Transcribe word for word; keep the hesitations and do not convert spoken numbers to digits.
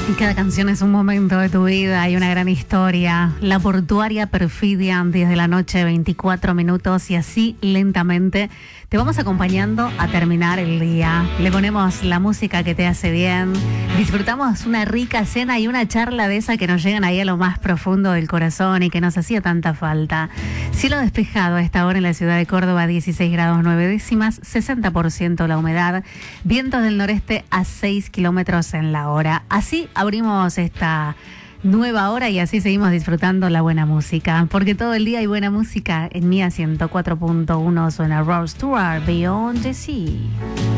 Y cada canción es un momento de tu vida y una gran historia. La portuaria perfidia, diez de la noche, veinticuatro minutos, y así lentamente te vamos acompañando a terminar el día. Le ponemos la música que te hace bien, disfrutamos una rica cena y una charla de esa que nos llegan ahí a lo más profundo del corazón y que nos hacía tanta falta. Cielo despejado a esta hora en la ciudad de Córdoba, dieciséis grados nueve décimas, sesenta por ciento la humedad, vientos del noreste a seis kilómetros en la hora. Así abrimos esta nueva hora y así seguimos disfrutando la buena música, porque todo el día hay buena música. En Mía ciento cuatro punto uno suena Rod Stewart, Beyond the Sea.